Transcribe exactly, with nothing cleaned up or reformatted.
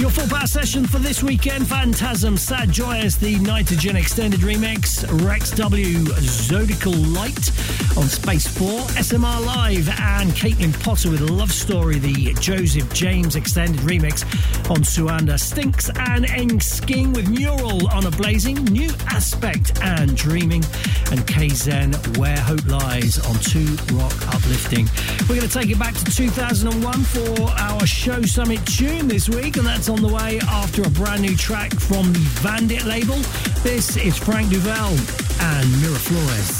Your full power session for this weekend: Phantasm, Sad Joyous, the Nitrogen Extended Remix, Rex W, Zodiacal Light on Space four, S M R Live, and Caitlin Potter with Love Story, the Joseph James Extended Remix on Suanda, Stinks and Eng Sking with Neural on A Blazing, New Aspect and Dreaming, and K-Zen, Where Hope Lies on Two Rock Uplifting. We're going to take it back to two thousand one for our Show Summit tune this week, and that's on the way after a brand new track from the Vandit label. This is Frank Duval and Miraflores.